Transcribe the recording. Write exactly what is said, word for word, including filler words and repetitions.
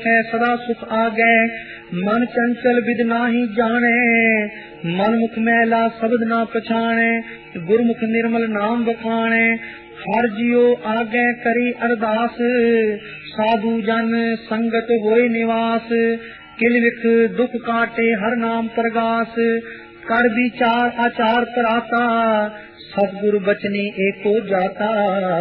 राखै सदा सुख आगे। मन चंचल विद नाही जाने, मन मुख मैला शब्द ना पछाणे। गुरमुख निर्मल नाम बखाणे, हर जियो आगे करी अरदास। साधु जन संगत होए निवास, किल विख दुख काटे हर नाम प्रगास। कर विचार आचार पराता, सतगुरु बचनी एको जाता।